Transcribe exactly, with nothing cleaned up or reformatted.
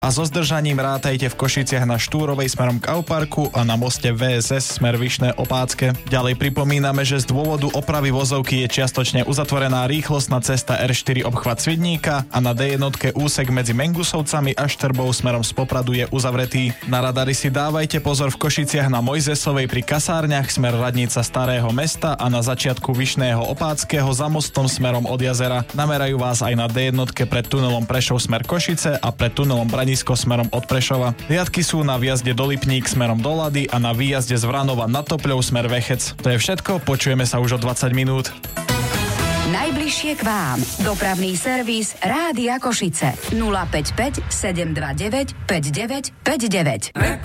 A so zdržaním rátajte v Košiciach na Štúrovej smerom k Auparku a na moste vé es es smer Vyšné Opácké. Ďalej pripomíname, že z dôvodu opravy vozovky je čiastočne uzatvorená rýchlostná cesta er štyri obchvat Svidníka a na dé jednotke úsek medzi Mengusovcami a Štrbou smerom z Popradu je uzavretý. Na radary si dávajte pozor v Košiciach na Mojzesovej pri kasárniach smer Radnica Starého mesta a na začiatku Vyšného Opáckeho za mostom smerom od jazera. Namerajú vás aj na dé jednotke pred tunelom Prešov smer Košice a pred tunelom Branisko smerom od Prešova. Riadky sú na výjazde do Lipník smerom do Lady a na výjazde z Vranova nad Topľou smer Vechec. To je všetko, počujeme sa už o dvadsať minút. Najbližšie k vám. Dopravný servis Rádia Košice. nula päť päť sedem dva deväť päť deväť päť deväť.